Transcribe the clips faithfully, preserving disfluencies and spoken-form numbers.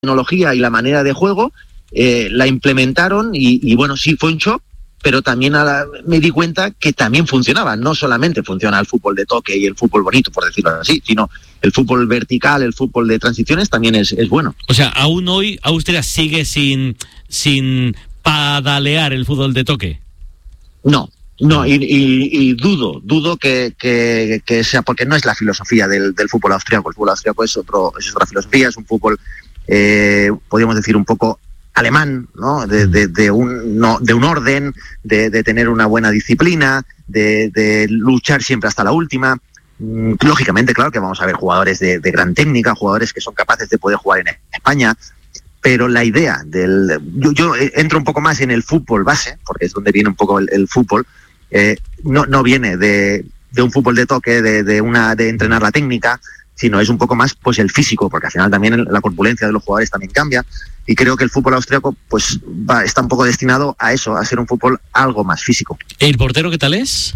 tecnología y la manera de juego, eh, la implementaron y, y bueno, sí fue un shock, pero también a la, me di cuenta que también funcionaba. No solamente funciona el fútbol de toque y el fútbol bonito, por decirlo así, sino el fútbol vertical, el fútbol de transiciones también es, es bueno. O sea, aún hoy Austria sigue sin, sin padalear el fútbol de toque. No. No, y, y, y dudo, dudo que, que, que sea, porque no es la filosofía del, del fútbol austriaco. El fútbol austriaco es, otro, es otra filosofía, es un fútbol, eh, podríamos decir, un poco alemán, ¿no? De, de, de, un, no, de un orden, de, de tener una buena disciplina, de, de luchar siempre hasta la última. Lógicamente, claro que vamos a ver jugadores de, de gran técnica, jugadores que son capaces de poder jugar en España, pero la idea del... Yo, yo entro un poco más en el fútbol base, porque es donde viene un poco el, el fútbol. Eh, no, no viene de, de un fútbol de toque, de, de una de entrenar la técnica, sino es un poco más pues el físico, porque al final también la corpulencia de los jugadores también cambia, y creo que el fútbol austríaco pues va, está un poco destinado a eso, a ser un fútbol algo más físico. ¿El portero qué tal es?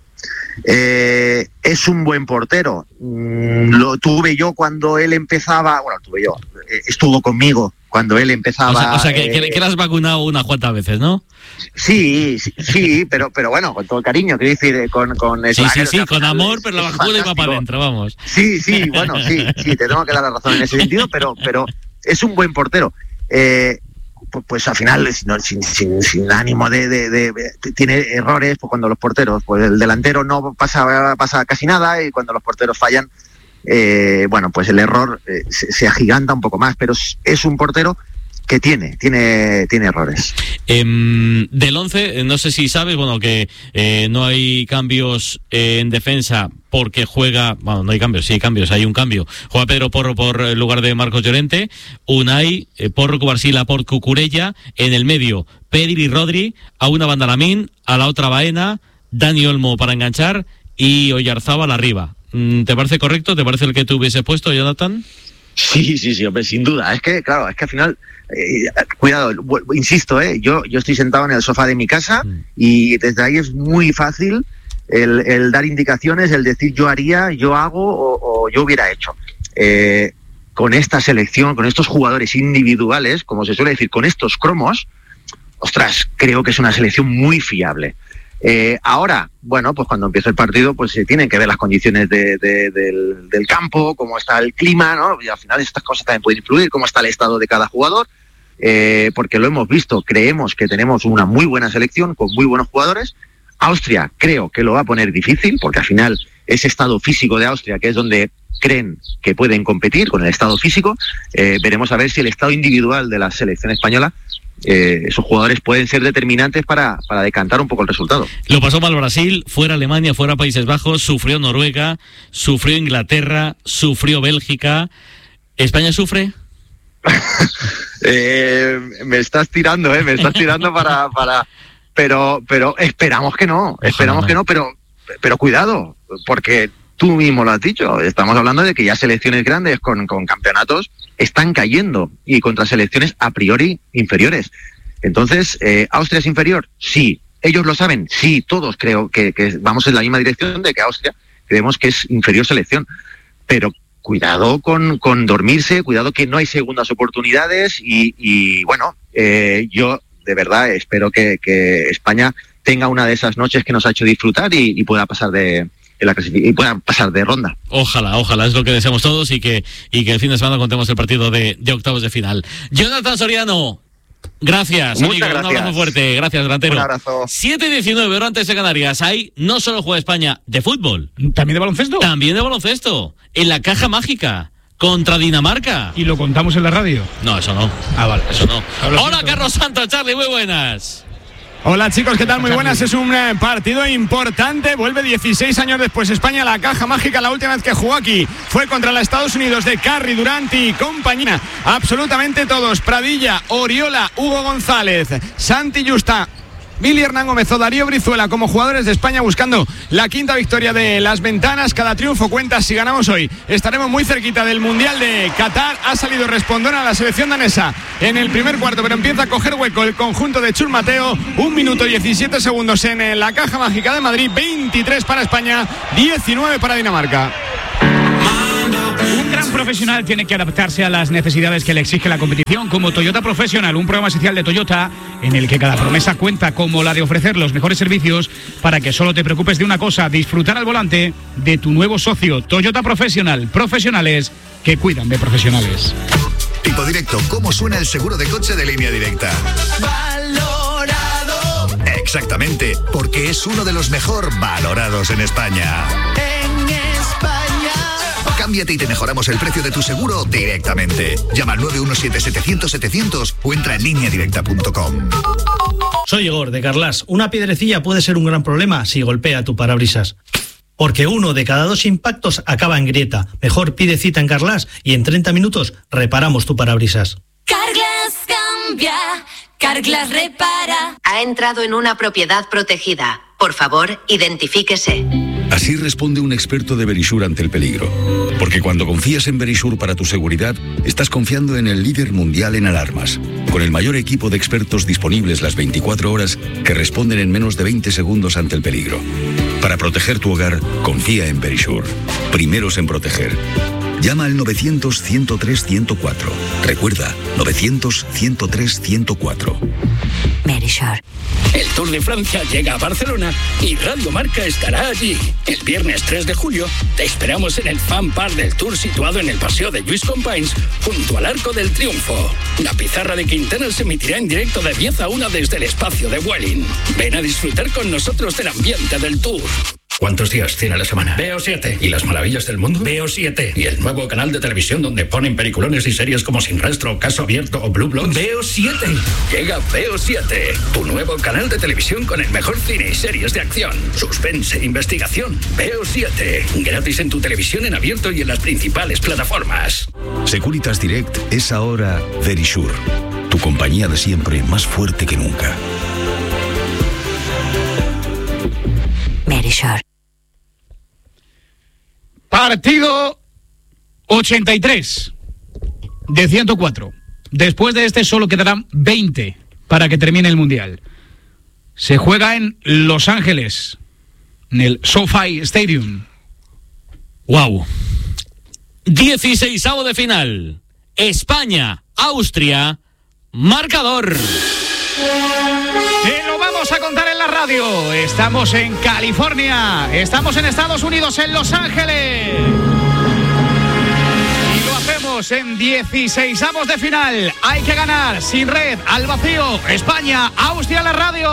Eh, es un buen portero. Mm, lo tuve yo cuando él empezaba, bueno, tuve yo, eh, estuvo conmigo cuando él empezaba. O sea, o sea que, eh, que, que le has vacunado unas cuantas veces, ¿no? Sí, sí, sí, pero pero bueno, con todo el cariño, quiero decir, con... con sí, sí, sí, con amor, pero la vacuna iba para adentro, vamos. Sí, sí, bueno, sí, sí, te tengo que dar la razón en ese sentido, pero pero es un buen portero. Eh, pues al final, sin, sin, sin ánimo de, de, de, de... Tiene errores, pues cuando los porteros, pues el delantero no pasa, pasa casi nada, y cuando los porteros fallan, eh, bueno, pues el error eh, se, se agiganta un poco más, pero es, es un portero que tiene, tiene, tiene errores. Eh, del once, no sé si sabes, bueno, que eh, no hay cambios eh, en defensa porque juega, bueno, no hay cambios, sí hay cambios, hay un cambio. Juega Pedro Porro por el lugar de Marcos Llorente, Unai, eh, Porro Cubarsila por Cucurella, en el medio Pedri y Rodri, a una banda Lamín, a la otra Baena, Dani Olmo para enganchar y Oyarzábal arriba. ¿Te parece correcto? ¿Te parece el que tú hubieses puesto, Jonathan? Sí, sí, sí, hombre, sin duda. Es que, claro, es que al final, eh, cuidado, insisto, eh, yo, yo estoy sentado en el sofá de mi casa mm. y desde ahí es muy fácil el, el dar indicaciones, el decir yo haría, yo hago o, o yo hubiera hecho. Eh, con esta selección, con estos jugadores individuales, como se suele decir, con estos cromos, ostras, creo que es una selección muy fiable. Eh, ahora, bueno, pues cuando empieza el partido, pues se eh, tienen que ver las condiciones de, de, del, del campo, cómo está el clima, ¿no? Y al final estas cosas también pueden influir, cómo está el estado de cada jugador, eh, porque lo hemos visto, creemos que tenemos una muy buena selección con muy buenos jugadores. Austria creo que lo va a poner difícil, porque al final ese estado físico de Austria, que es donde creen que pueden competir con el estado físico, eh, veremos a ver si el estado individual de la selección española, Eh, esos jugadores pueden ser determinantes para, para decantar un poco el resultado. Lo pasó mal Brasil, fuera Alemania, fuera Países Bajos, sufrió Noruega, sufrió Inglaterra, sufrió Bélgica. ¿España sufre? eh, me estás tirando, eh, me estás tirando para, para, pero, pero esperamos que no, esperamos Ojalá. que no, pero, pero cuidado, porque tú mismo lo has dicho, estamos hablando de que ya selecciones grandes con, con campeonatos están cayendo y contra selecciones a priori inferiores. Entonces, eh, ¿Austria es inferior? Sí. ¿Ellos lo saben? Sí, todos creo que, que vamos en la misma dirección de que Austria creemos que es inferior selección. Pero cuidado con, con dormirse, cuidado que no hay segundas oportunidades y, y bueno, eh, yo de verdad espero que, que España tenga una de esas noches que nos ha hecho disfrutar y, y pueda pasar de... La y puedan pasar de ronda. Ojalá, ojalá, es lo que deseamos todos y que, y que el fin de semana contemos el partido de, de octavos de final. Jonathan Soriano, gracias, Muchas amigo, gracias. Un abrazo fuerte, gracias, delantero. Un abrazo. siete diecinueve, hora antes de Canarias. Ahí no solo juega España de fútbol. ¿También de baloncesto? También de baloncesto, en la caja mágica. Contra Dinamarca. ¿Y lo contamos en la radio? No, eso no. Ah, vale. Eso no. Hola, Carlos Santos, Charlie, muy buenas. Hola chicos, ¿qué tal? Muy buenas, es un eh, partido importante, vuelve dieciséis años después España a la caja mágica. La última vez que jugó aquí fue contra los Estados Unidos de Curry, Durant y compañía, absolutamente todos, Pradilla, Oriola, Hugo González, Santi Justa, Billy Hernán Gómez o Darío Brizuela como jugadores de España buscando la quinta victoria de las ventanas. Cada triunfo cuenta. Si ganamos hoy estaremos muy cerquita del Mundial de Qatar. Ha salido respondón a la selección danesa en el primer cuarto, pero empieza a coger hueco el conjunto de Chus Mateo. Un minuto diecisiete segundos en la caja mágica de Madrid. Veintitrés para España, diecinueve para Dinamarca. Un gran gran profesional tiene que adaptarse a las necesidades que le exige la competición, como Toyota Professional, un programa especial de Toyota en el que cada promesa cuenta, como la de ofrecer los mejores servicios para que solo te preocupes de una cosa: disfrutar al volante de tu nuevo socio. Toyota Professional, profesionales que cuidan de profesionales. Tipo Directo, ¿cómo suena el seguro de coche de Línea Directa? Valorado. Exactamente, porque es uno de los mejor valorados en España. En España. Cámbiate y te mejoramos el precio de tu seguro directamente. Llama al nueve uno siete, setecientos, setecientos o entra en línea directa punto com. Soy Igor, de Carlas. Una piedrecilla puede ser un gran problema si golpea tu parabrisas. Porque uno de cada dos impactos acaba en grieta. Mejor pide cita en Carlas y en treinta minutos reparamos tu parabrisas. Carglass cambia, Carglass repara. Ha entrado en una propiedad protegida. Por favor, identifíquese. Así responde un experto de Verisure ante el peligro. Porque cuando confías en Verisure para tu seguridad, estás confiando en el líder mundial en alarmas, con el mayor equipo de expertos disponibles las veinticuatro horas que responden en menos de veinte segundos ante el peligro. Para proteger tu hogar, confía en Verisure. Primeros en proteger. Llama al novecientos, ciento tres, ciento cuatro. Recuerda, novecientos, ciento tres, ciento cuatro. Verisure. El Tour de Francia llega a Barcelona y Radio Marca estará allí. El viernes tres de julio te esperamos en el Fan Park del Tour, situado en el Paseo de Lluís Companys, junto al Arco del Triunfo. La pizarra de Quintana se emitirá en directo de diez a una desde el espacio de Vueling. Ven a disfrutar con nosotros del ambiente del Tour. ¿Cuántos días tiene la semana? Veo siete. ¿Y las maravillas del mundo? Veo siete. ¿Y el nuevo canal de televisión donde ponen peliculones y series como Sin Rastro, Caso Abierto o Blue Bloods? Veo siete. Llega Veo siete, tu nuevo canal de televisión con el mejor cine y series de acción, suspense, investigación. Veo siete. Gratis en tu televisión en abierto y en las principales plataformas. Securitas Direct es ahora Verisure, tu compañía de siempre, más fuerte que nunca. Verisure. Partido ochenta y tres de ciento cuatro. Después de este solo quedarán veinte para que termine el Mundial. Se juega en Los Ángeles, en el SoFi Stadium. Wow. dieciseisavo de final. España, Austria, marcador. Te lo vamos a contar en la radio. Estamos en California, estamos en Estados Unidos, en Los Ángeles. Y lo hacemos en dieciseisavos de final. Hay que ganar, sin red, al vacío. España, Austria, la radio.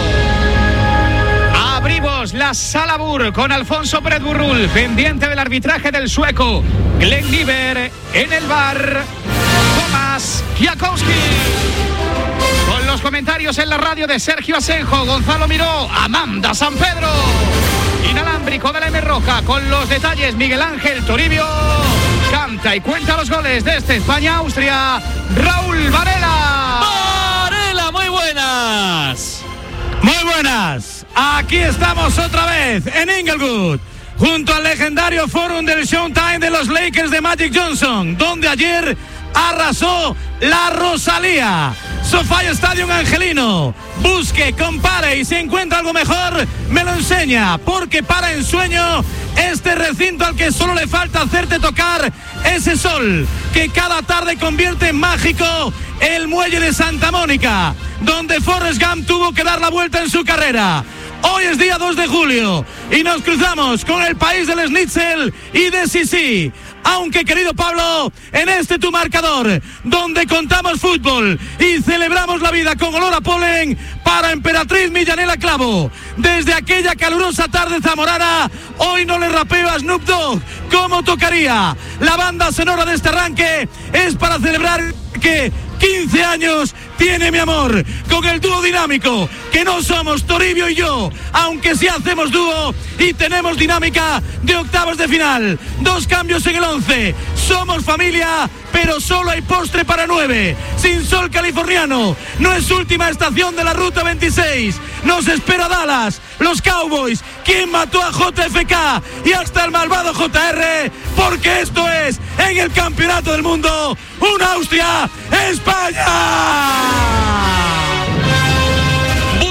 Abrimos la Sala Bur con Alfonso Pérez Burrul, pendiente del arbitraje del sueco Glenn Nieber. En el bar, Tomás Kiakowski. Con los comentarios en la radio de Sergio Asenjo, Gonzalo Miró, Amanda San Pedro. Inalámbrico de la M Roja, con los detalles Miguel Ángel Toribio. Canta y cuenta los goles de este España-Austria, Raúl Varela. Varela, muy buenas. Muy buenas. Aquí estamos otra vez en Inglewood, junto al legendario Forum del Showtime de los Lakers de Magic Johnson, donde ayer arrasó la Rosalía. SoFi Stadium angelino. Busque, compare y si encuentra algo mejor, me lo enseña, porque para ensueño este recinto al que solo le falta hacerte tocar ese sol que cada tarde convierte en mágico el muelle de Santa Mónica, donde Forrest Gump tuvo que dar la vuelta en su carrera. Hoy es día dos de julio y nos cruzamos con el país del Schnitzel y de Sisi. Aunque, querido Pablo, en este tu marcador, donde contamos fútbol y celebramos la vida con olor a polen, para Emperatriz Millanela Clavo, desde aquella calurosa tarde zamorana, hoy no le rapeo a Snoop Dogg como tocaría. La banda sonora de este arranque es para celebrar que quince años tiene mi amor, con el dúo dinámico, que no somos Toribio y yo, aunque sí hacemos dúo y tenemos dinámica de octavos de final. Dos cambios en el once, somos familia, pero solo hay postre para nueve. Sin sol californiano, no es última estación de la ruta veintiséis, nos espera Dallas, los Cowboys, quien mató a J F K y hasta el malvado J R, porque esto es, en el Campeonato del Mundo, un Austria-España. Buscamos los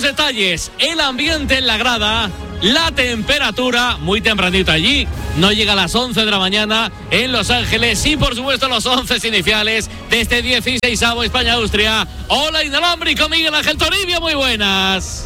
detalles, el ambiente en la grada, la temperatura, muy tempranito allí, no llega a las once de la mañana en Los Ángeles y por supuesto los once iniciales de este dieciseisavo España-Austria. Hola inalámbrico Miguel Ángel Toribio, muy buenas.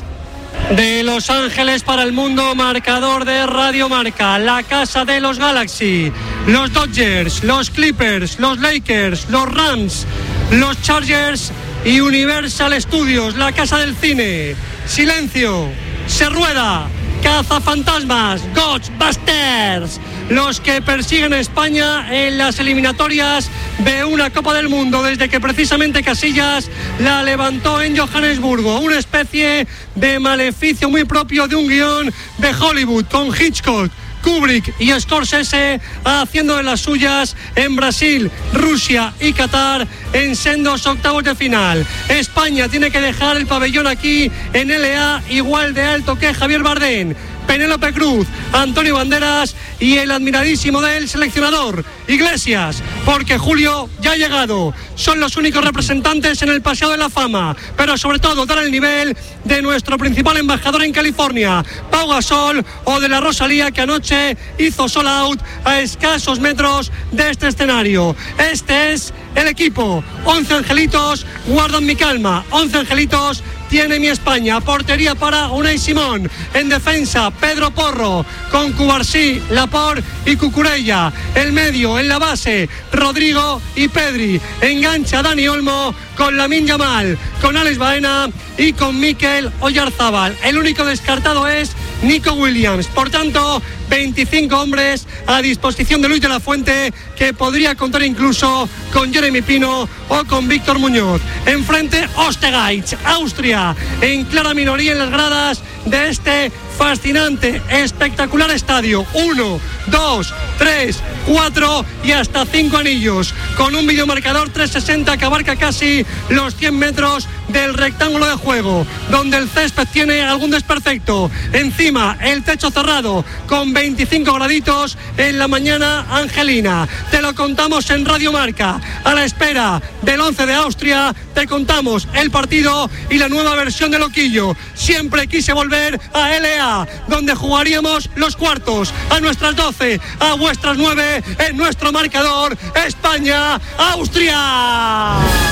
De Los Ángeles para el mundo, marcador de Radio Marca, la casa de los Galaxy, los Dodgers, los Clippers, los Lakers, los Rams, los Chargers y Universal Studios, la casa del cine. Silencio, se rueda, cazafantasmas, Ghostbusters, los que persiguen a España en las eliminatorias de una Copa del Mundo desde que precisamente Casillas la levantó en Johannesburgo, una especie de maleficio muy propio de un guión de Hollywood con Hitchcock, Kubrick y Scorsese haciendo de las suyas en Brasil, Rusia y Qatar en sendos octavos de final. España tiene que dejar el pabellón aquí en L A igual de alto que Javier Bardem, Penélope Cruz, Antonio Banderas y el admiradísimo del seleccionador Iglesias, porque Julio ya ha llegado. Son los únicos representantes en el Paseo de la Fama, pero sobre todo dar el nivel de nuestro principal embajador en California, Pau Gasol, o de la Rosalía, que anoche hizo sold out a escasos metros de este escenario. Este es el equipo. once angelitos guardan mi calma, once angelitos tiene mi España. Portería para Unai Simón. En defensa, Pedro Porro, con Cubarsí, Laporte y Cucurella. El medio, en la base, Rodrigo y Pedri. Engancha Dani Olmo con Lamine Yamal, con Alex Baena y con Mikel Oyarzábal. El único descartado es Nico Williams. Por tanto, veinticinco hombres a disposición de Luis de la Fuente, que podría contar incluso con Jeremy Pino o con Víctor Muñoz. Enfrente, Osterreich, Austria, en clara minoría en las gradas de este fascinante, espectacular estadio. Uno, dos, tres, cuatro y hasta cinco anillos, con un videomarcador trescientos sesenta que abarca casi los cien metros del rectángulo de juego, donde el césped tiene algún desperfecto. Encima, el techo cerrado, con veinticinco graditos en la mañana angelina. Te lo contamos en Radio Marca. A la espera del once de Austria, te contamos el partido y la nueva versión de Loquillo. Siempre quise volver a L A, donde jugaríamos los cuartos a nuestras doce, a vuestras nueve, en nuestro marcador España-Austria.